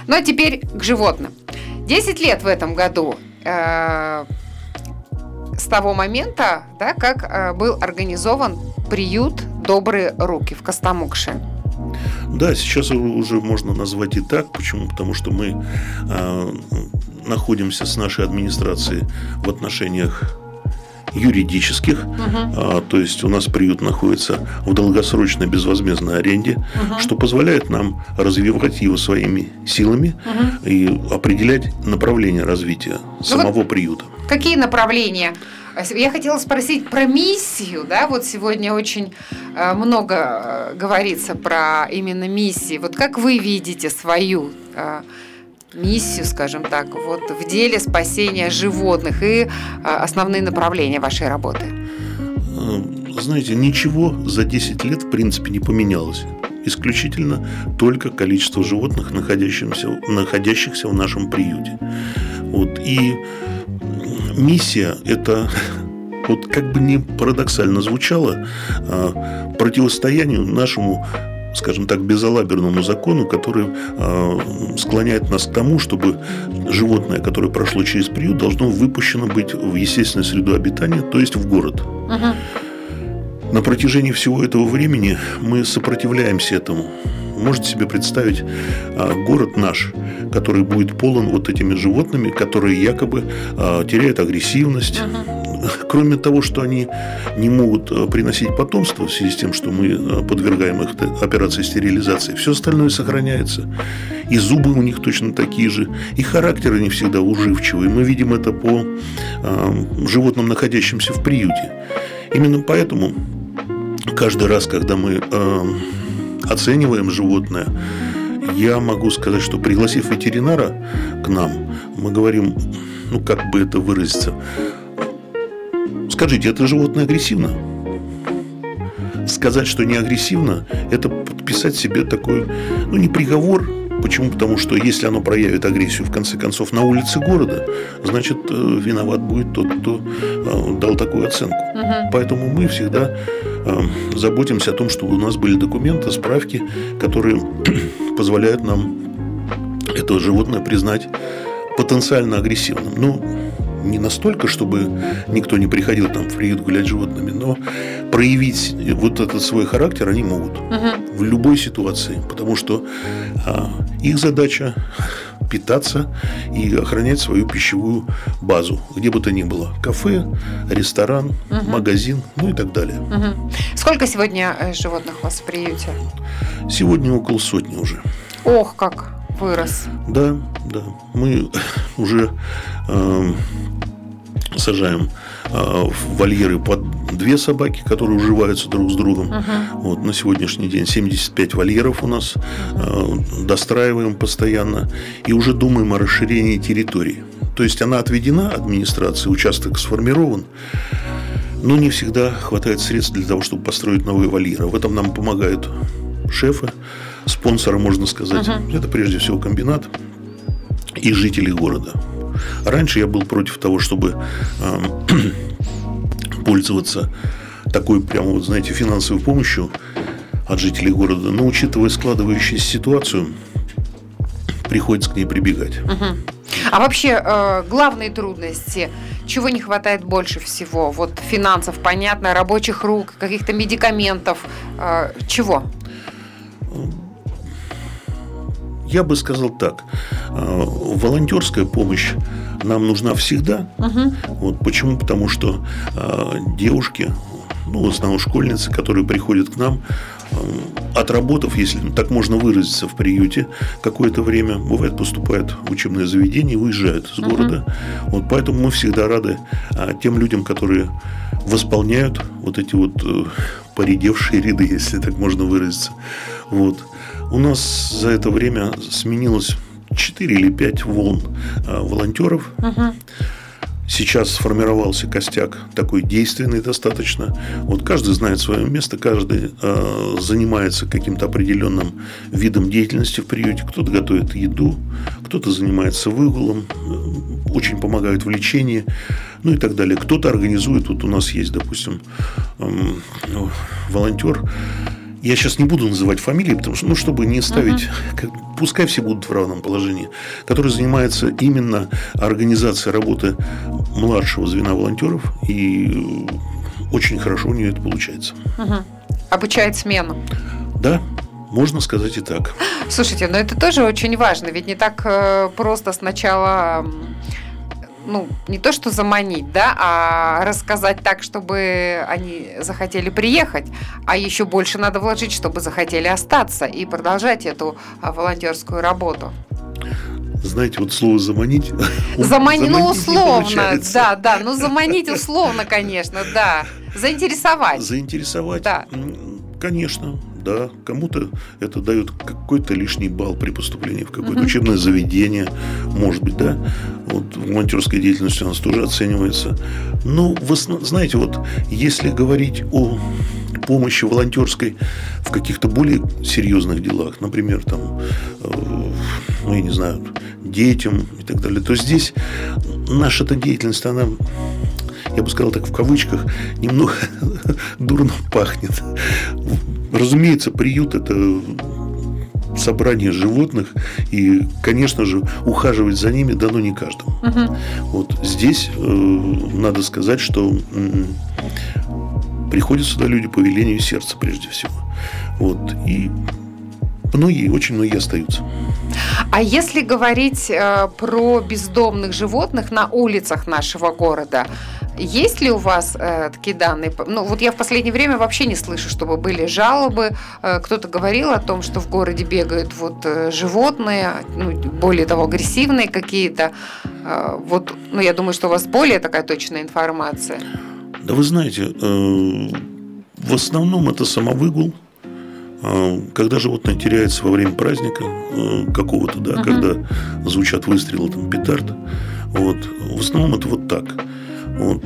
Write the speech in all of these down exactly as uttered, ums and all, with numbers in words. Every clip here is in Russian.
Ну, а теперь к животным. Десять лет в этом году э, с того момента, да, как э, был организован приют «Добрые руки» в Костомукше. Да, сейчас уже можно назвать и так. Почему? Потому что мы э, находимся с нашей администрацией в отношениях юридических, uh-huh. а, то есть у нас приют находится в долгосрочной безвозмездной аренде, uh-huh. что позволяет нам развивать его своими силами uh-huh. и определять направление развития ну самого вот приюта. Какие направления? Я хотела спросить про миссию, да, вот сегодня очень э, много э, говорится про именно миссии. Вот как вы видите свою э, миссию, скажем так, вот в деле спасения животных и а, основные направления вашей работы? Знаете, ничего за десять лет в принципе не поменялось. Исключительно только количество животных, находящихся, находящихся в нашем приюте. Вот. И миссия – это, вот как бы ни парадоксально звучало, противостоянию нашему, скажем так, безалаберному закону, который э, склоняет нас к тому, чтобы животное, которое прошло через приют, должно выпущено быть в естественную среду обитания, то есть в город. Uh-huh. На протяжении всего этого времени мы сопротивляемся этому. Можете себе представить э, город наш, который будет полон вот этими животными, которые якобы э, теряют агрессивность. Uh-huh. Кроме того, что они не могут приносить потомство в связи с тем, что мы подвергаем их операции стерилизации, все остальное сохраняется. И зубы у них точно такие же, и характеры не всегда уживчивые. Мы видим это по э, животным, находящимся в приюте. Именно поэтому каждый раз, когда мы э, оцениваем животное, я могу сказать, что пригласив ветеринара к нам, мы говорим, ну как бы это выразиться, скажите, это животное агрессивно? Сказать, что не агрессивно, это подписать себе такой, ну, не приговор. Почему? Потому что если оно проявит агрессию, в конце концов, на улице города, значит, виноват будет тот, кто дал такую оценку. Угу. Поэтому мы всегда заботимся о том, чтобы у нас были документы, справки, которые позволяют нам это животное признать потенциально агрессивным. Ну, не настолько, чтобы никто не приходил там в приют гулять с животными, но проявить вот этот свой характер они могут uh-huh. в любой ситуации, потому что а, их задача питаться и охранять свою пищевую базу, где бы то ни было. Кафе, ресторан, uh-huh. магазин, ну и так далее. Uh-huh. Сколько сегодня животных у вас в приюте? Сегодня около сотни уже. Ох, как вырос. Да, да. Мы уже э, сажаем э, в вольеры под две собаки, которые уживаются друг с другом. Uh-huh. Вот, на сегодняшний день семьдесят пять вольеров у нас. Uh-huh. Э, достраиваем постоянно. И уже думаем о расширении территории. То есть она отведена администрации, участок сформирован. Но не всегда хватает средств для того, чтобы построить новые вольеры. В этом нам помогают шефы, спонсоры, можно сказать. Uh-huh. Это прежде всего комбинат и жители города. Раньше я был против того, чтобы э, пользоваться такой, прямо, вот, знаете, финансовой помощью от жителей города. Но, учитывая складывающуюся ситуацию, приходится к ней прибегать. Uh-huh. А вообще, э, главные трудности, чего не хватает больше всего? Вот финансов, понятно, рабочих рук, каких-то медикаментов, э, чего? Я бы сказал так. Волонтерская помощь нам нужна всегда. Uh-huh. Вот почему? Потому что э, девушки, ну, в основном школьницы, которые приходят к нам, э, отработав, если так можно выразиться, в приюте какое-то время, бывает, поступают в учебное заведение и уезжают из uh-huh. города. Вот поэтому мы всегда рады э, тем людям, которые восполняют вот эти вот э, поредевшие ряды, если так можно выразиться. Вот. У нас за это время сменилось четыре или пять волн э, волонтеров. Uh-huh. Сейчас сформировался костяк такой действенный достаточно. Вот каждый знает свое место, каждый э, занимается каким-то определенным видом деятельности в приюте. Кто-то готовит еду, кто-то занимается выгулом, э, очень помогает в лечении, ну и так далее. Кто-то организует, вот у нас есть, допустим, э, волонтер, Я сейчас не буду называть фамилии, потому что, ну, чтобы не ставить, uh-huh. как, пускай все будут в равном положении, который занимается именно организацией работы младшего звена волонтеров, и очень хорошо у нее это получается. Uh-huh. Обучает смену. Да, можно сказать и так. Слушайте, но это тоже очень важно, ведь не так э, просто сначала... ну, не то что заманить, да, а рассказать так, чтобы они захотели приехать, а еще больше надо вложить, чтобы захотели остаться и продолжать эту волонтерскую работу. Знаете, вот слово «заманить». Заманить, ну, условно, да, да, ну, заманить условно, конечно, да. Заинтересовать. Заинтересовать, да. Конечно. Да, кому-то это дает какой-то лишний балл при поступлении в какое-то uh-huh. учебное заведение, может быть, да. Вот волонтерская деятельность у нас тоже оценивается. Но вы знаете, вот если говорить о помощи волонтерской в каких-то более серьезных делах, например, там, ну, я не знаю, детям и так далее, то здесь наша-то деятельность, она, я бы сказал так в кавычках, немного дурно пахнет. Разумеется, приют – это собрание животных, и, конечно же, ухаживать за ними дано не каждому. Uh-huh. Вот здесь э, надо сказать, что э, приходят сюда люди по велению сердца, прежде всего. Вот, и многие, очень многие остаются. А если говорить э, про бездомных животных на улицах нашего города, есть ли у вас э, такие данные? Ну, вот я в последнее время вообще не слышу, чтобы были жалобы. Э, кто-то говорил о том, что в городе бегают вот э, животные, ну, более того, агрессивные какие-то. Э, вот, ну, я думаю, что у вас более такая точная информация. Да вы знаете, э, в основном это самовыгул. Когда животное теряется во время праздника какого-то, да, uh-huh. когда звучат выстрелы, там, петард, вот, в основном это вот так. Вот.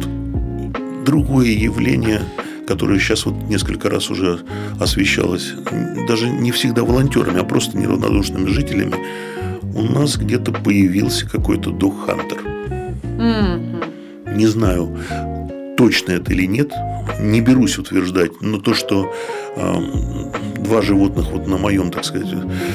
Другое явление, которое сейчас вот несколько раз уже освещалось, даже не всегда волонтерами, а просто неравнодушными жителями, у нас где-то появился какой-то дог-хантер. Uh-huh. Не знаю, точно это или нет, не берусь утверждать, но то, что э, два животных вот на моем, так сказать,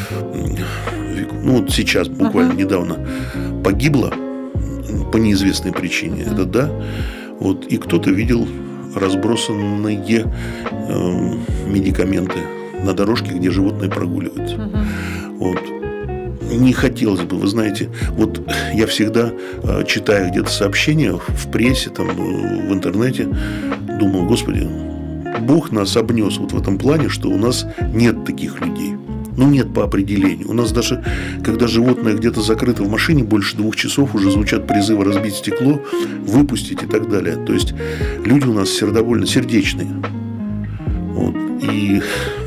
ну вот сейчас, буквально uh-huh. недавно, погибло по неизвестной причине, uh-huh. это да, вот, и кто-то видел разбросанные э, медикаменты на дорожке, где животные прогуливаются. Uh-huh. Вот. Не хотелось бы, вы знаете, вот я всегда, читая где-то сообщения в прессе, там, в интернете, думал, господи, Бог нас обнес вот в этом плане, что у нас нет таких людей. Ну, нет по определению. У нас даже, когда животное где-то закрыто в машине больше двух часов, уже звучат призывы разбить стекло, выпустить и так далее. То есть люди у нас сердобольно сердечные. Вот. И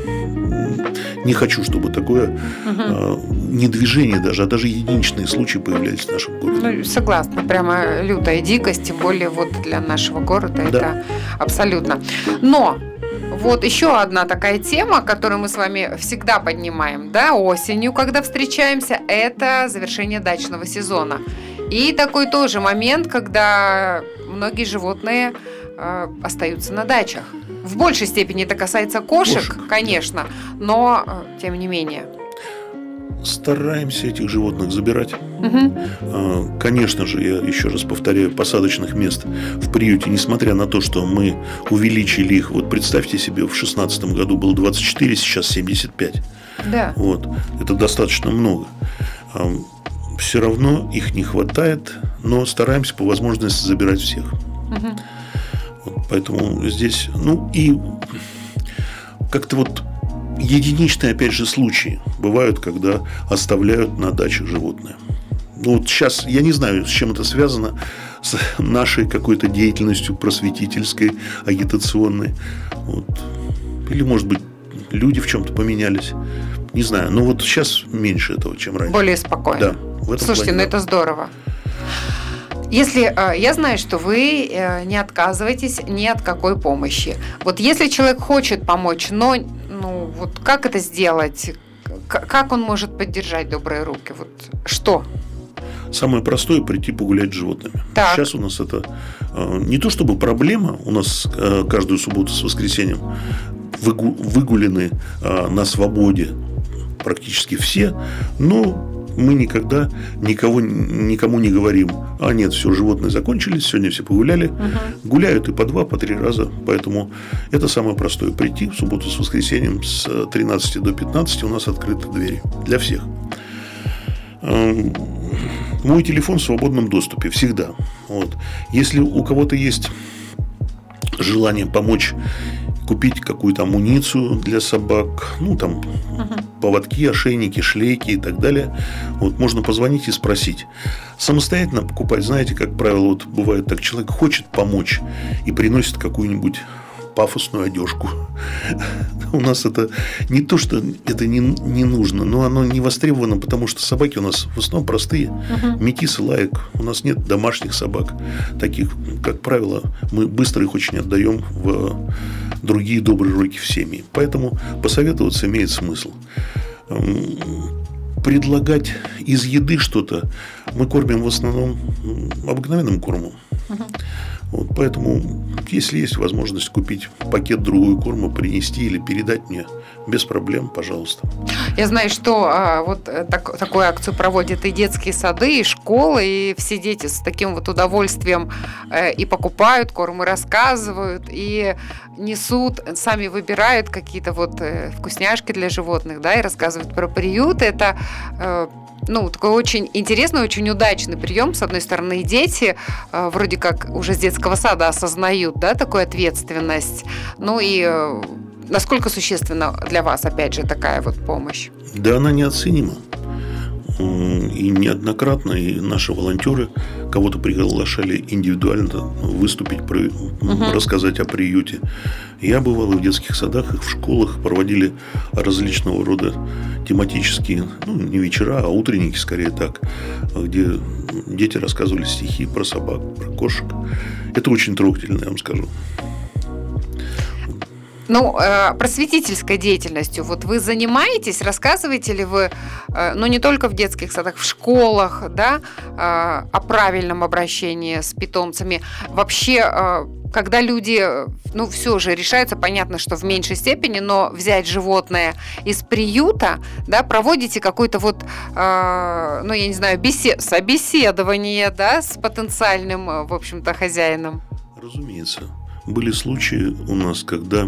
не хочу, чтобы такое угу. э, не движение даже, а даже единичные случаи появлялись в нашем городе. Ну, согласна, прямо лютая дикость, тем более вот для нашего города, да. Это абсолютно. Но вот еще одна такая тема, которую мы с вами всегда поднимаем, да, осенью, когда встречаемся, это завершение дачного сезона. И такой тоже момент, когда многие животные э, остаются на дачах. В большей степени это касается кошек, кошек конечно, но тем не менее. Стараемся этих животных забирать. Угу. Конечно же, я еще раз повторяю, посадочных мест в приюте, несмотря на то, что мы увеличили их, вот представьте себе, в шестнадцатом году было двадцать четыре, сейчас семьдесят пять. Да. Вот. Это достаточно много. Все равно их не хватает, но стараемся по возможности забирать всех. Угу. Поэтому здесь, ну и как-то вот единичные, опять же, случаи бывают, когда оставляют на дачах животное. Ну вот сейчас, я не знаю, с чем это связано, с нашей какой-то деятельностью просветительской, агитационной. Вот. Или, может быть, люди в чем-то поменялись. Не знаю, но вот сейчас меньше этого, чем раньше. Более спокойно. Да, в этом Слушайте, плане, ну да. Это здорово. Если я знаю, что вы не отказываетесь ни от какой помощи. Вот если человек хочет помочь, но ну, вот как это сделать? Как он может поддержать добрые руки? Вот что? Самое простое – прийти погулять с животными. Так. Сейчас у нас это не то чтобы проблема, у нас каждую субботу с воскресеньем выгулены на свободе практически все, но мы никогда никого, никому не говорим: а нет, все, животные закончились, сегодня все погуляли. Угу. Гуляют и по два, по три раза. Поэтому это самое простое: прийти в субботу с воскресеньем с тринадцати до пятнадцати у нас открыты двери для всех. Мой телефон в свободном доступе всегда. Вот. Если у кого-то есть желание помочь купить какую-то амуницию для собак, ну там uh-huh. поводки, ошейники, шлейки и так далее, вот можно позвонить и спросить. Самостоятельно покупать, знаете, как правило, вот бывает так: человек хочет помочь и приносит какую-нибудь пафосную одежку. У нас это не то, что это не, не нужно, но оно не востребовано, потому что собаки у нас в основном простые. Uh-huh. Метис и лаек. У нас нет домашних собак. Таких, как правило, мы быстро их очень отдаем в другие добрые руки в семьи. Поэтому посоветоваться имеет смысл. Предлагать из еды что-то мы кормим в основном обыкновенным кормом. Uh-huh. Вот, поэтому, если есть возможность купить пакет другой корма, принести или передать мне, без проблем, пожалуйста. Я знаю, что а, вот так, такую акцию проводят и детские сады, и школы, и все дети с таким вот удовольствием э, и покупают корм, и рассказывают, и несут, сами выбирают какие-то вот э, вкусняшки для животных, да, и рассказывают про приют. Это э, ну, такой очень интересный, очень удачный прием. С одной стороны, и дети э, вроде как уже с детского сада осознают, да, такую ответственность. Ну и э, насколько существенна для вас, опять же, такая вот помощь? Да, она неоценима. И неоднократно и наши волонтеры кого-то приглашали индивидуально выступить, угу. рассказать о приюте. Я бывал и в детских садах, и в школах, проводили различного рода тематические, ну, не вечера, а утренники, скорее так, где дети рассказывали стихи про собак, про кошек. Это очень трогательно, я вам скажу. Ну, э, просветительской деятельностью вот вы занимаетесь, рассказываете ли вы, э, ну, не только в детских садах, в школах, да, э, о правильном обращении с питомцами. Вообще, э, когда люди, ну, все же решаются, понятно, что в меньшей степени, но взять животное из приюта, да, проводите какое-то вот, э, ну, я не знаю, бесед, собеседование, да, с потенциальным, в общем-то, хозяином? Разумеется. Были случаи у нас, когда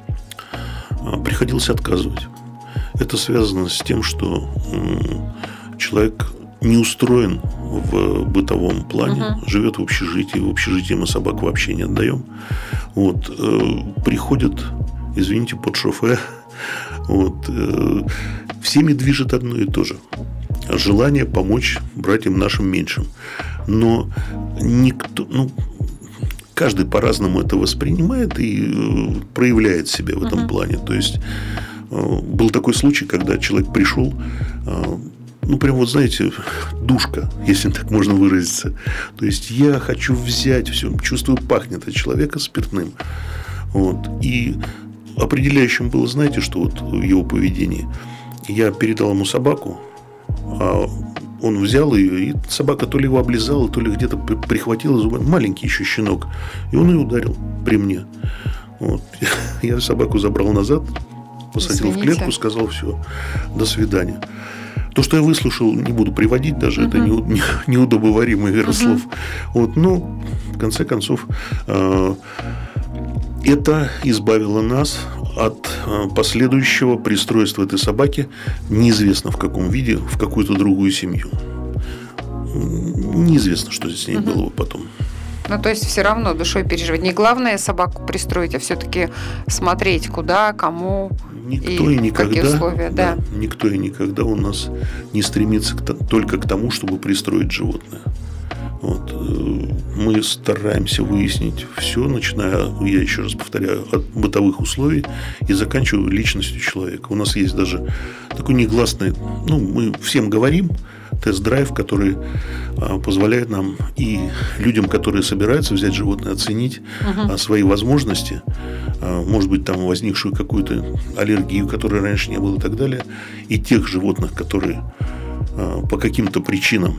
приходилось отказывать. Это связано с тем, что человек не устроен в бытовом плане, uh-huh. живет в общежитии. В общежитии мы собак вообще не отдаем. Вот, приходят, извините, под шофе. Вот, всеми движет одно и то же: желание помочь братьям нашим меньшим. Но никто... Ну, каждый по-разному это воспринимает и проявляет себя в этом uh-huh. плане. То есть был такой случай, когда человек пришел, ну, прям вот, знаете, душка, если так можно выразиться. То есть я хочу взять все, чувствую, пахнет от человека спиртным. Вот. И определяющим было, знаете, что вот в его поведении. Я передал ему собаку, а он взял ее, и собака то ли его облизала, то ли где-то прихватила зубами. Маленький еще щенок. И он ее ударил при мне. Вот. Я собаку забрал назад, посадил Извините. в клетку, сказал: все, до свидания. То, что я выслушал, не буду приводить даже, uh-huh. это не, не, неудобоваримый uh-huh. слов. Вот. Но, в конце концов, э, это избавило нас от последующего пристройства этой собаки, неизвестно в каком виде, в какую-то другую семью. Неизвестно, что с ней угу. было бы потом. Ну, то есть, все равно душой переживать. Не главное собаку пристроить, а все-таки смотреть, куда, кому никто и, и никогда, какие условия. Да, да. Никто и никогда у нас не стремится к, только к тому, чтобы пристроить животное. Вот. Мы стараемся выяснить все, начиная, я еще раз повторяю, от бытовых условий и заканчивая личностью человека. У нас есть даже такой негласный, ну, мы всем говорим, тест-драйв, который а, позволяет нам и людям, которые собираются взять животное, оценить uh-huh. а, свои возможности, а, может быть, там возникшую какую-то аллергию, которой раньше не было и так далее, и тех животных, которые а, по каким-то причинам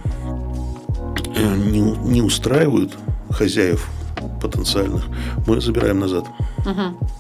Не, не устраивают хозяев потенциальных, мы забираем назад. Угу.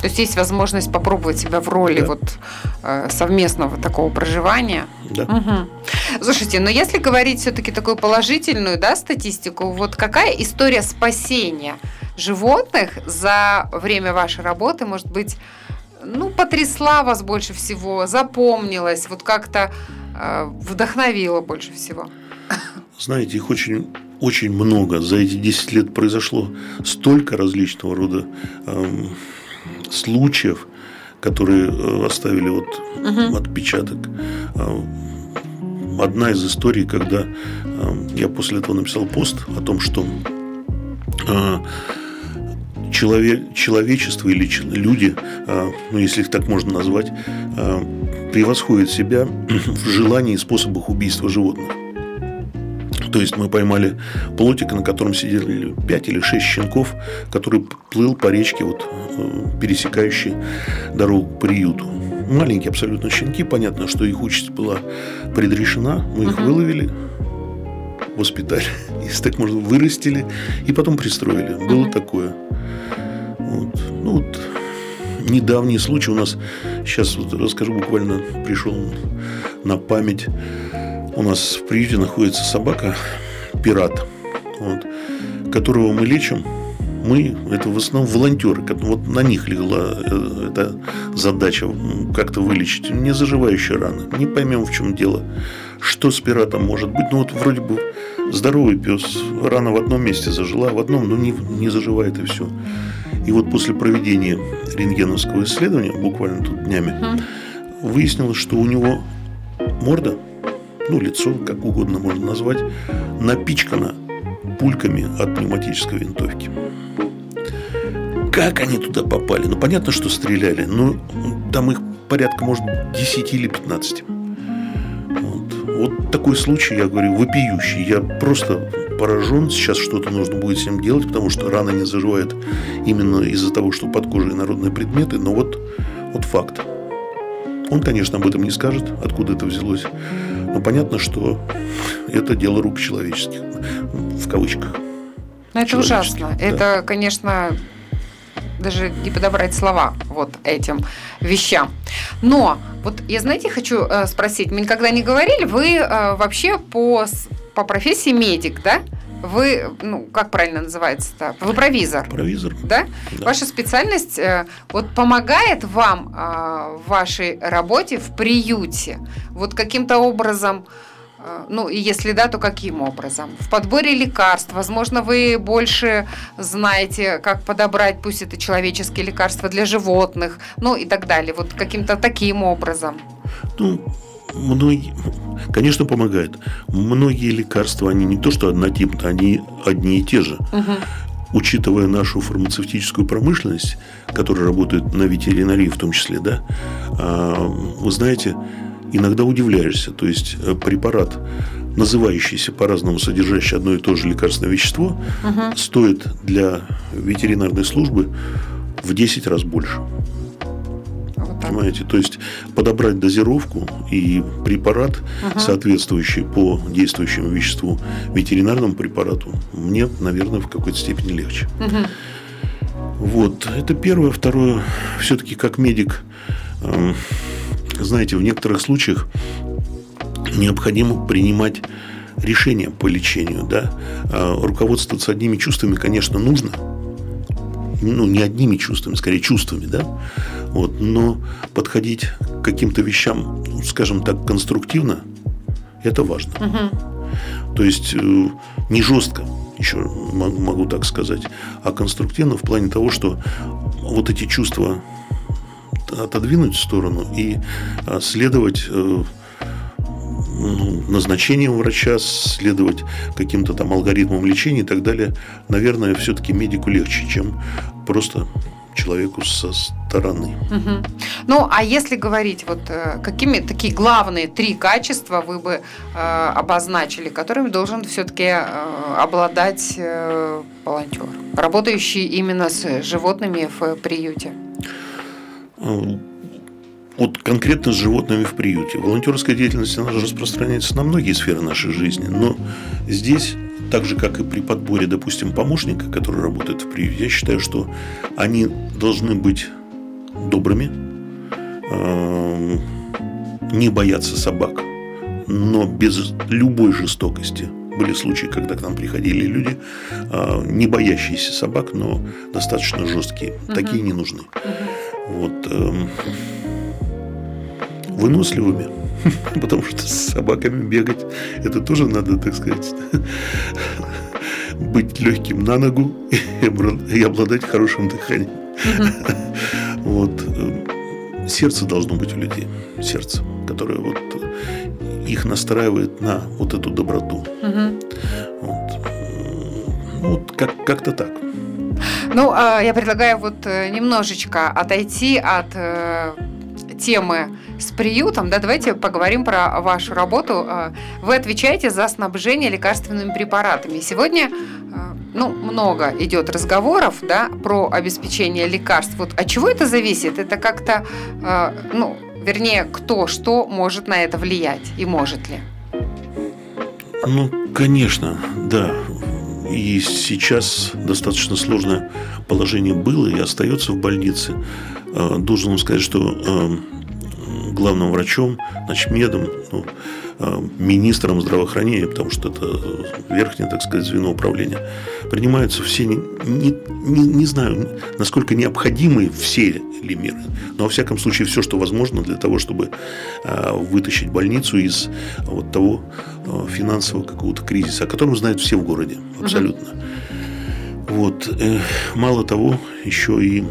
То есть есть возможность попробовать себя в роли Да. вот э, совместного такого проживания. Да. Угу. Слушайте, но если говорить все-таки такую положительную, да, статистику, вот какая история спасения животных за время вашей работы, может быть, ну, потрясла вас больше всего, запомнилась, вот как-то э, вдохновила больше всего? Знаете, их очень, очень много. За эти десять лет произошло столько различного рода эм, случаев, которые э, оставили вот Угу. отпечаток. Э, Одна из историй, когда э, я после этого написал пост о том, что э, челове- человечество или ч- люди, э, ну, если их так можно назвать, э, превосходят себя в желании и способах убийства животных. То есть мы поймали плотика, на котором сидели пять или шесть щенков, который плыл по речке, вот, пересекающей дорогу к приюту. Маленькие абсолютно щенки, понятно, что их участь была предрешена. Мы их Мгм. выловили, воспитали, если так можно, вырастили и потом пристроили. Было Мгм. такое. Вот. Ну, вот недавний случай у нас, сейчас вот расскажу, буквально пришел на память. У нас в приюте находится собака, пират, вот, которого мы лечим. Мы, это в основном волонтеры, вот на них легла э, эта задача как-то вылечить незаживающие раны. Не поймем, в чем дело, что с пиратом может быть. Ну вот вроде бы здоровый пес, рана в одном месте зажила, в одном, но не, не заживает и все. И вот после проведения рентгеновского исследования, буквально тут днями, Мгм. выяснилось, что у него морда, ну, лицо, как угодно можно назвать, напичкано пульками от пневматической винтовки. Как они туда попали? Ну, понятно, что стреляли, но там их порядка, может, десять или пятнадцать. Вот. Вот такой случай, я говорю, вопиющий. Я просто поражен. Сейчас что-то нужно будет с ним делать, потому что рана не заживает именно из-за того, что под кожей народные предметы. Но вот, вот факт. Он, конечно, об этом не скажет, откуда это взялось. Но понятно, что это дело рук человеческих. В кавычках. Ну, это Человеческих, ужасно. да. Это, конечно, даже не подобрать слова вот этим вещам. Но вот я, знаете, хочу э, спросить, мы никогда не говорили, вы э, вообще по, с- по профессии медик, да? Вы, ну, как правильно называется-то? Вы провизор, Провизор. да? Да. Ваша специальность э, вот помогает вам э, в вашей работе в приюте? Вот каким-то образом, э, ну, и если да, то каким образом? В подборе лекарств, возможно, вы больше знаете, как подобрать, пусть это человеческие лекарства для животных, ну и так далее. Вот каким-то таким образом. Ну, многие, конечно, помогает. Многие лекарства, они не то что однотипные, они одни и те же. Мгм. Учитывая нашу фармацевтическую промышленность, которая работает на ветеринарии в том числе, да, а, вы знаете, иногда удивляешься. То есть э, препарат, называющийся по-разному, содержащий одно и то же лекарственное вещество, Мгм. стоит для ветеринарной службы в десять раз больше. Вот так. Понимаете? То есть подобрать дозировку и препарат, Мгм. соответствующий по действующему веществу ветеринарному препарату, мне, наверное, в какой-то степени легче. Мгм. Вот, это первое. Второе, все-таки как медик, эм, знаете, в некоторых случаях необходимо принимать решения по лечению, да. А руководствоваться одними чувствами, конечно, нужно. Ну, не одними чувствами, скорее чувствами, да. Вот, но подходить к каким-то вещам, ну, скажем так, конструктивно, это важно. Мгм. То есть э, не жестко, еще могу, могу так сказать, а конструктивно в плане того, что вот эти чувства отодвинуть в сторону и а, следовать э, ну, назначениям врача, следовать каким-то там алгоритмам лечения и так далее, наверное, все-таки медику легче, чем просто человеку со стороны. Мгм. Ну, а если говорить, вот э, какими такие главные три качества вы бы э, обозначили, которыми должен все-таки э, обладать э, волонтер, работающий именно с животными в приюте? Вот конкретно с животными в приюте. Волонтерская деятельность, она же распространяется на многие сферы нашей жизни. Но здесь, так же, как и при подборе, допустим, помощника, который работает в приюте, я считаю, что они должны быть добрыми, не боятся собак, но без любой жестокости. Были случаи, когда к нам приходили люди, не боящиеся собак, но достаточно жесткие. Uh-huh. Такие не нужны. Uh-huh. Вот, выносливыми, потому что с собаками бегать, это тоже надо, так сказать, быть легким на ногу и обладать хорошим дыханием. Uh-huh. Вот. Сердце должно быть у людей. Сердце, которое вот их настраивает на вот эту доброту. Uh-huh. Вот, вот как- как-то так. Ну, я предлагаю вот немножечко отойти от темы с приютом, да, давайте поговорим про вашу работу. Вы отвечаете за снабжение лекарственными препаратами. Сегодня, ну, много идет разговоров, да, про обеспечение лекарств. Вот от чего это зависит? Это как-то, ну, вернее, кто, что может на это влиять и может ли? Ну, конечно, да. И сейчас достаточно сложное положение было и остается в больнице. Должен вам сказать, что главным врачом, начмедом, ну, министром здравоохранения, потому что это верхнее, так сказать, звено управления, принимаются все, не, не, не знаю, насколько необходимы все ли меры, но во всяком случае все, что возможно для того, чтобы вытащить больницу из вот того финансового какого-то кризиса, о котором знают все в городе, абсолютно. Uh-huh. Вот. Мало того, еще и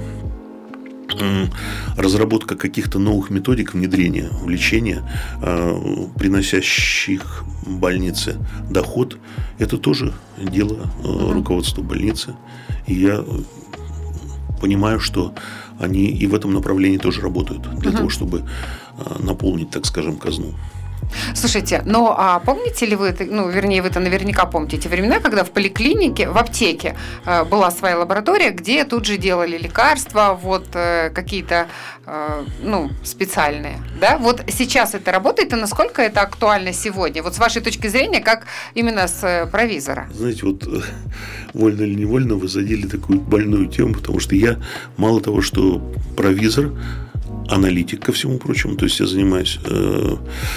разработка каких-то новых методик внедрения в лечение, приносящих больнице доход, это тоже дело руководства больницы. И я понимаю, что они и в этом направлении тоже работают для uh-huh. того, чтобы наполнить, так скажем, казну. Слушайте, ну а помните ли вы, ну, вернее, вы-то наверняка помните те времена, когда в поликлинике, в аптеке э, была своя лаборатория, где тут же делали лекарства, вот э, какие-то, э, ну, специальные, да? Вот сейчас это работает, и насколько это актуально сегодня? Вот с вашей точки зрения, как именно с э, провизора? Знаете, вот вольно или невольно вы задели такую больную тему, потому что я, мало того, что провизор, аналитик, ко всему прочему, то есть я занимаюсь э,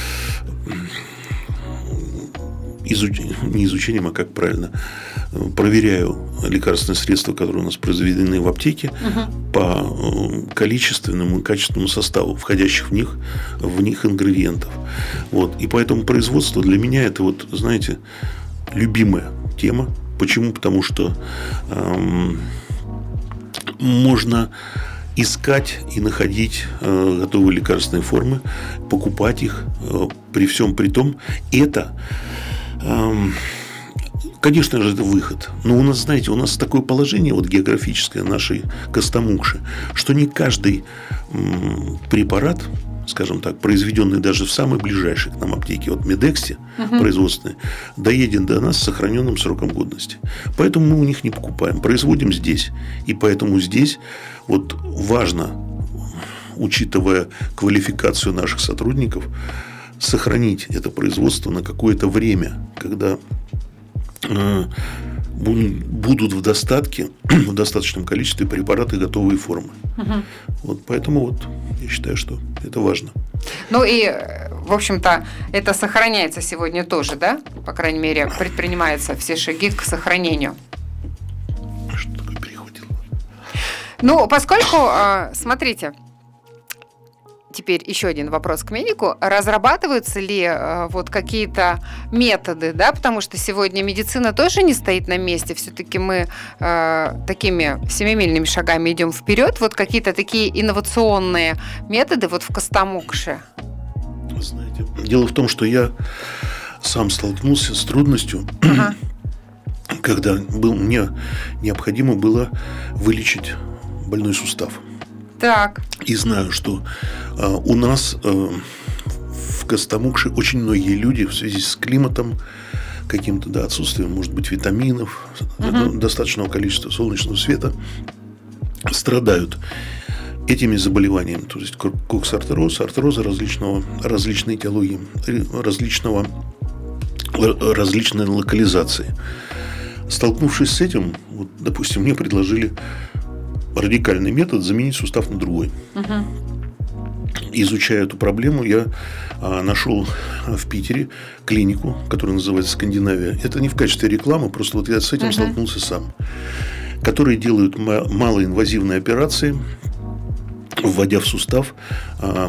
изуч... не изучением, а как правильно, проверяю лекарственные средства, которые у нас произведены в аптеке, uh-huh. по количественному и качественному составу входящих в них, в них ингредиентов. Вот. И поэтому производство для меня это, вот, знаете, любимая тема. Почему? Потому что эм, можно искать и находить э, готовые лекарственные формы, покупать их, э, при всем при том, это, э, конечно же, это выход. Но у нас, знаете, у нас такое положение вот географическое нашей Костомукши, что не каждый э, препарат, скажем так, произведенный даже в самой ближайшей к нам аптеке, вот Медексе, uh-huh. производственной, доедет до нас с сохраненным сроком годности. Поэтому мы у них не покупаем. Производим здесь. И поэтому здесь вот важно, учитывая квалификацию наших сотрудников, сохранить это производство на какое-то время, когда э, будут в достатке, в достаточном количестве препараты готовые формы. Угу. Вот поэтому вот я считаю, что это важно. Ну и, в общем-то, это сохраняется сегодня тоже, да? По крайней мере, предпринимаются все шаги к сохранению. Что такое перехватило? Ну, поскольку, смотрите, теперь еще один вопрос к медику. Разрабатываются ли э, вот какие-то методы, да, потому что сегодня медицина тоже не стоит на месте, все-таки мы э, такими семимильными шагами идем вперед. Вот какие-то такие инновационные методы вот в Костомукше. Знаете, дело в том, что я сам столкнулся с трудностью, ага. когда был, мне необходимо было вылечить больной сустав. Так. И знаю, что э, у нас э, в Костомукше очень многие люди в связи с климатом, каким-то, да, отсутствием, может быть, витаминов, uh-huh. достаточного количества солнечного света, страдают этими заболеваниями. То есть коксартроз, артрозы различного, различной этиологии, различного, различной локализации. Столкнувшись с этим, вот, допустим, мне предложили радикальный метод заменить сустав на другой. Угу. Изучая эту проблему, я а, нашел в Питере клинику, которая называется «Скандинавия». Это не в качестве рекламы, просто вот я с этим uh-huh. столкнулся сам. Которые делают малоинвазивные операции, вводя в сустав а,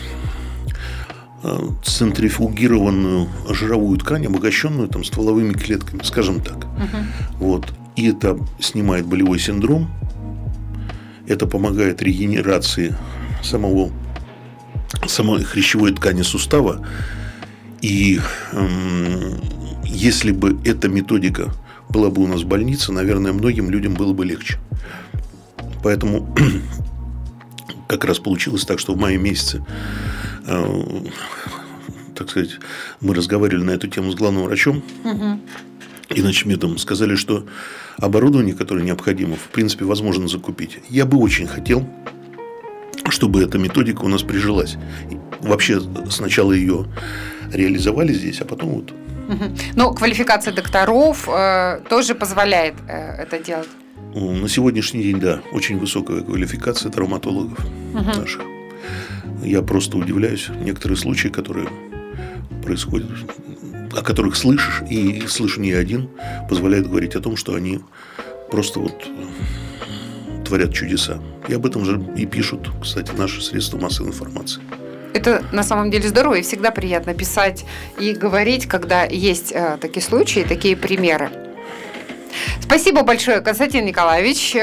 а, центрифугированную жировую ткань, обогащенную там, стволовыми клетками, скажем так. Uh-huh. Вот. И это снимает болевой синдром, это помогает регенерации самого самой хрящевой ткани сустава. И эм, если бы эта методика была бы у нас в больнице, наверное, многим людям было бы легче. Поэтому как раз получилось так, что в мае месяце э, так сказать, мы разговаривали на эту тему с главным врачом угу. и начмедом. Сказали, что оборудование, которое необходимо, в принципе, возможно закупить. Я бы очень хотел, чтобы эта методика у нас прижилась. Вообще, сначала ее реализовали здесь, а потом вот. Но квалификация докторов э, тоже позволяет э, это делать? На сегодняшний день, да, очень высокая квалификация травматологов угу. наших. Я просто удивляюсь. Некоторые случаи, которые происходят, о которых слышишь, и слышу не один, позволяют говорить о том, что они просто вот творят чудеса. И об этом же и пишут, кстати, наши средства массовой информации. Это на самом деле здорово, и всегда приятно писать и говорить, когда есть э, такие случаи, такие примеры. Спасибо большое, Константин Николаевич.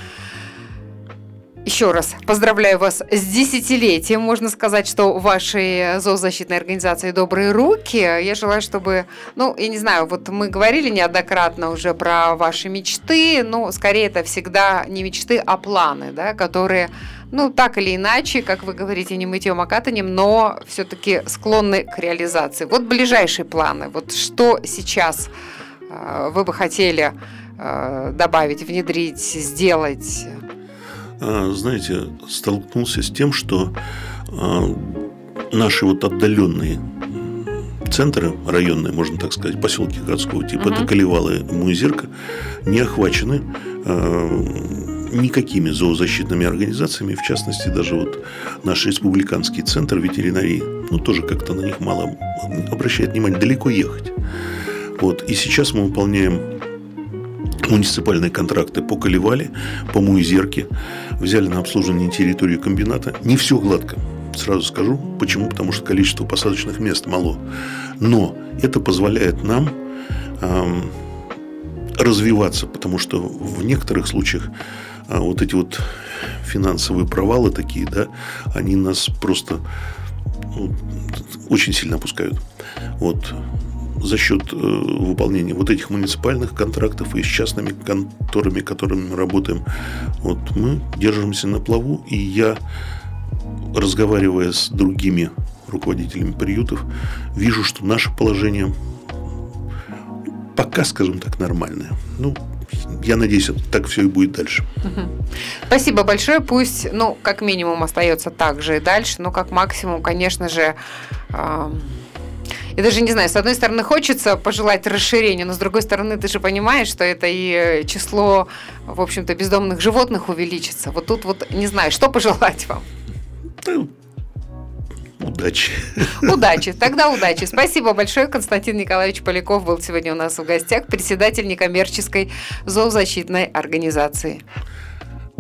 Еще раз поздравляю вас с десятилетием. Можно сказать, что в вашей зоозащитной организации добрые руки. Я желаю, чтобы, ну, я не знаю, вот мы говорили неоднократно уже про ваши мечты, но скорее это всегда не мечты, а планы, да, которые, ну, так или иначе, как вы говорите, не мытьем, а катанием, но все-таки склонны к реализации. Вот ближайшие планы. Вот что сейчас э, вы бы хотели э, добавить, внедрить, сделать? Знаете, столкнулся с тем, что наши вот отдаленные центры районные, можно так сказать, поселки городского типа, uh-huh. это Калевалы и Муизерка, не охвачены никакими зоозащитными организациями, в частности, даже вот наш республиканский центр ветеринарии, ну, тоже как-то на них мало обращает внимание, далеко ехать. Вот. И сейчас мы выполняем муниципальные контракты по Калевале, по Муизерке, взяли на обслуживание территорию комбината. Не все гладко, сразу скажу. Почему? Потому что количество посадочных мест мало. Но это позволяет нам эм, развиваться, потому что в некоторых случаях э, вот эти вот финансовые провалы такие, да, они нас просто ну, очень сильно опускают. Вот. За счет э, выполнения вот этих муниципальных контрактов и с частными конторами, которыми мы работаем, вот, мы держимся на плаву. И я, разговаривая с другими руководителями приютов, вижу, что наше положение пока, скажем так, нормальное. Ну, я надеюсь, это так все и будет дальше. Спасибо большое. Пусть, ну, как минимум остается так же и дальше, но как максимум, конечно же, э- я даже не знаю, с одной стороны хочется пожелать расширения, но с другой стороны ты же понимаешь, что это и число, в общем-то, бездомных животных увеличится. Вот тут вот не знаю, что пожелать вам? Удачи. Удачи. Тогда удачи. Спасибо большое. Константин Николаевич Поляков был сегодня у нас в гостях, председатель некоммерческой зоозащитной организации.